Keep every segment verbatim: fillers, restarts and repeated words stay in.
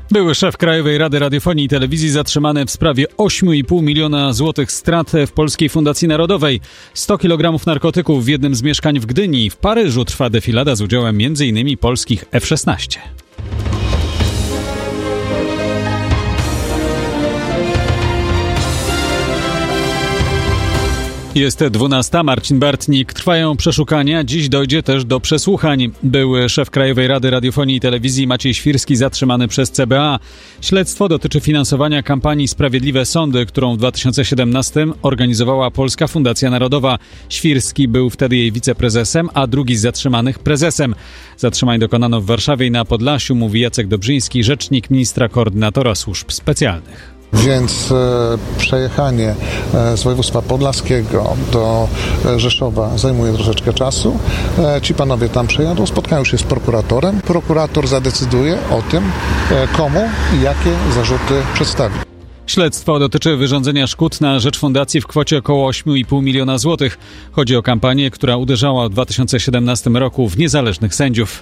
Były szef Krajowej Rady Radiofonii i Telewizji zatrzymany w sprawie osiem i pół miliona złotych strat w Polskiej Fundacji Narodowej. sto kilogramów narkotyków w jednym z mieszkań w Gdyni. W Paryżu trwa defilada z udziałem między innymi polskich F szesnaście. Jest dwunasta. Marcin Bartnik. Trwają przeszukania. Dziś dojdzie też do przesłuchań. Były szef Krajowej Rady Radiofonii i Telewizji Maciej Świrski zatrzymany przez C B A. Śledztwo dotyczy finansowania kampanii Sprawiedliwe Sądy, którą w dwa tysiące siedemnastym organizowała Polska Fundacja Narodowa. Świrski był wtedy jej wiceprezesem, a drugi z zatrzymanych prezesem. Zatrzymań dokonano w Warszawie i na Podlasiu, mówi Jacek Dobrzyński, rzecznik ministra koordynatora służb specjalnych. Więc e, przejechanie e, z województwa podlaskiego do e, Rzeszowa zajmuje troszeczkę czasu. E, ci panowie tam przejadą, spotkają się z prokuratorem. Prokurator zadecyduje o tym, e, komu i jakie zarzuty przedstawi. Śledztwo dotyczy wyrządzenia szkód na rzecz fundacji w kwocie około osiem i pół miliona złotych. Chodzi o kampanię, która uderzała w dwa tysiące siedemnastym roku w niezależnych sędziów.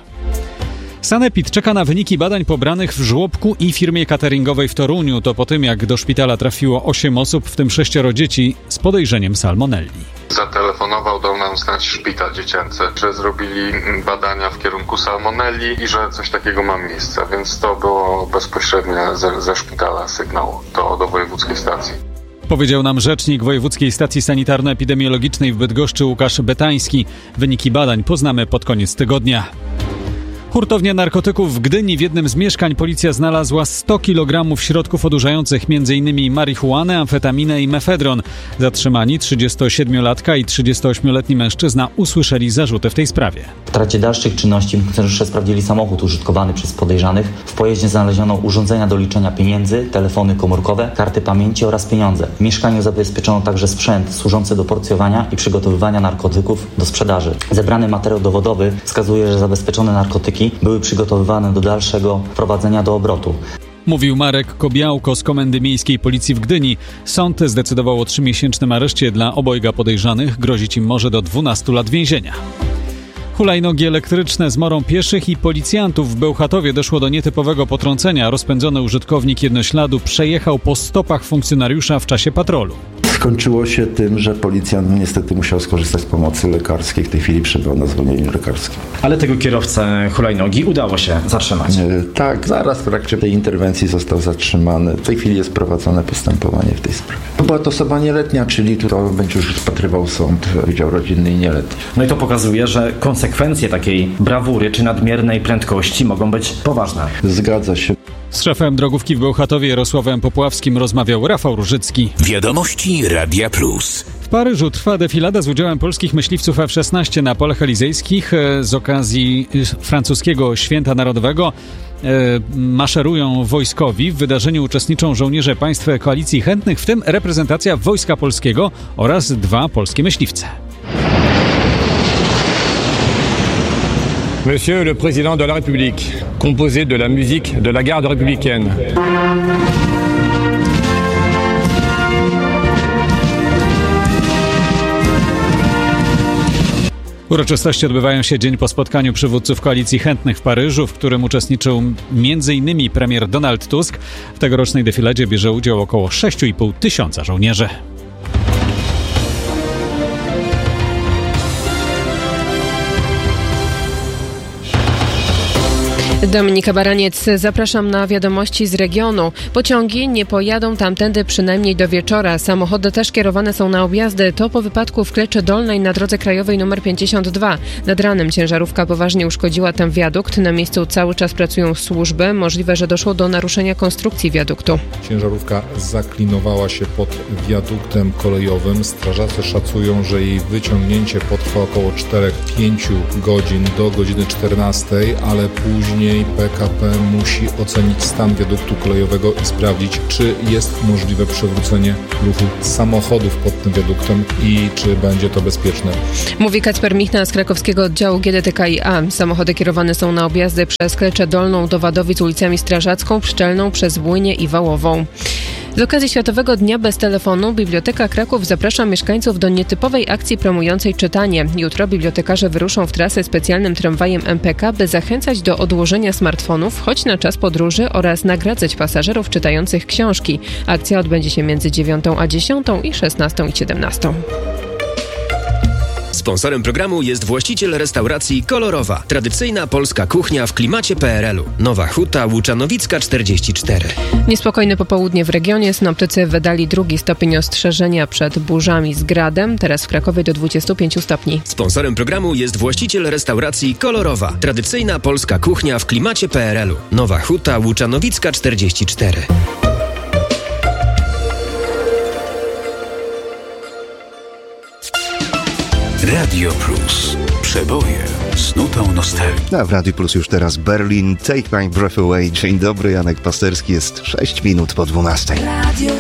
Sanepid czeka na wyniki badań pobranych w żłobku i firmie cateringowej w Toruniu. To po tym, jak do szpitala trafiło osiem osób, w tym sześcioro dzieci z podejrzeniem salmonelli. Zatelefonował, dał nam znać szpital dziecięcy, że zrobili badania w kierunku salmonelli i że coś takiego ma miejsce, więc to było bezpośrednio ze, ze szpitala sygnał do, do wojewódzkiej stacji. Powiedział nam rzecznik Wojewódzkiej Stacji Sanitarno-Epidemiologicznej w Bydgoszczy Łukasz Betański. Wyniki badań poznamy pod koniec tygodnia. Hurtownia narkotyków w Gdyni. W jednym z mieszkań policja znalazła sto kilogramów środków odurzających, m.in. marihuanę, amfetaminę i mefedron. Zatrzymani trzydziestosiedmiolatka i trzydziestoośmioletni mężczyzna usłyszeli zarzuty w tej sprawie. W trakcie dalszych czynności funkcjonariusze sprawdzili samochód użytkowany przez podejrzanych. W pojeździe znaleziono urządzenia do liczenia pieniędzy, telefony komórkowe, karty pamięci oraz pieniądze. W mieszkaniu zabezpieczono także sprzęt służący do porcjowania i przygotowywania narkotyków do sprzedaży. Zebrany materiał dowodowy wskazuje, że zabezpieczone narkotyki były przygotowywane do dalszego wprowadzenia do obrotu. Mówił Marek Kobiałko z Komendy Miejskiej Policji w Gdyni. Sąd zdecydował o trzymiesięcznym areszcie dla obojga podejrzanych. Grozić im może do dwunastu lat więzienia. Hulajnogi elektryczne zmorą pieszych i policjantów. W Bełchatowie doszło do nietypowego potrącenia. Rozpędzony użytkownik jednośladu przejechał po stopach funkcjonariusza w czasie patrolu. Skończyło się tym, że policjant niestety musiał skorzystać z pomocy lekarskiej. W tej chwili przebywał na zwolnieniu lekarskim. Ale tego kierowcę hulajnogi udało się zatrzymać. E, tak, zaraz w trakcie tej interwencji został zatrzymany. W tej chwili jest prowadzone postępowanie w tej sprawie. Była to osoba nieletnia, czyli to będzie już rozpatrywał sąd, Wydział Rodzinny i Nieletni. No i to pokazuje, że konsekwencje takiej brawury czy nadmiernej prędkości mogą być poważne. Zgadza się. Z szefem drogówki w Bełchatowie Jarosławem Popławskim rozmawiał Rafał Różycki. Wiadomości Radia Plus. W Paryżu trwa defilada z udziałem polskich myśliwców F szesnaście na polach elizejskich. Z okazji francuskiego Święta Narodowego maszerują wojskowi. W wydarzeniu uczestniczą żołnierze państw Koalicji Chętnych, w tym reprezentacja Wojska Polskiego oraz dwa polskie myśliwce. Monsieur le Président de la République, composé de la musique de la garde républicaine. Uroczystości odbywają się dzień po spotkaniu przywódców Koalicji Chętnych w Paryżu, w którym uczestniczył między innymi premier Donald Tusk. W tegorocznej defiladzie bierze udział około sześć i pół tysiąca żołnierzy. Dominika Baraniec, zapraszam na wiadomości z regionu. Pociągi nie pojadą tamtędy przynajmniej do wieczora. Samochody też kierowane są na objazdy. To po wypadku w Kleczy Dolnej na drodze krajowej nr pięćdziesiąt dwa. Nad ranem ciężarówka poważnie uszkodziła tam wiadukt. Na miejscu cały czas pracują służby. Możliwe, że doszło do naruszenia konstrukcji wiaduktu. Ciężarówka zaklinowała się pod wiaduktem kolejowym. Strażacy szacują, że jej wyciągnięcie potrwa około cztery do pięciu godzin do godziny czternastej, ale później P K P musi ocenić stan wiaduktu kolejowego i sprawdzić, czy jest możliwe przywrócenie ruchu samochodów pod tym wiaduktem i czy będzie to bezpieczne. Mówi Kacper Michna z krakowskiego oddziału G D T K i A. Samochody kierowane są na objazdy przez Kleczę Dolną do Wadowic ulicami Strażacką, Pszczelną, przez Błynię i Wałową. Z okazji Światowego Dnia Bez Telefonu Biblioteka Kraków zaprasza mieszkańców do nietypowej akcji promującej czytanie. Jutro bibliotekarze wyruszą w trasę specjalnym tramwajem M P K, by zachęcać do odłożenia smartfonów, choć na czas podróży, oraz nagradzać pasażerów czytających książki. Akcja odbędzie się między dziewiątą a dziesiątą i szesnastą i siedemnastą. Sponsorem programu jest właściciel restauracji Kolorowa. Tradycyjna polska kuchnia w klimacie P R L u. Nowa Huta, Łuczanowicka czterdzieści cztery. Niespokojne popołudnie w regionie. Synoptycy wydali drugi stopień ostrzeżenia przed burzami z gradem. Teraz w Krakowie do dwudziestu pięciu stopni. Sponsorem programu jest właściciel restauracji Kolorowa. Tradycyjna polska kuchnia w klimacie P R L u. Nowa Huta, Łuczanowicka czterdzieści cztery. Radio Plus. Przeboje z nutą nostalgii. A w Radio Plus już teraz Berlin, Take My Breath Away. Dzień dobry, Janek Pasterski, jest sześć minut po dwunastej.